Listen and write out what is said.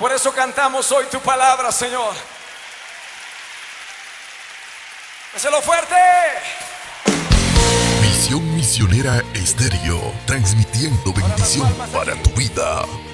Por eso cantamos hoy tu palabra, Señor. ¡Déselo fuerte! Visión Misionera Estéreo, transmitiendo bendición para tu vida.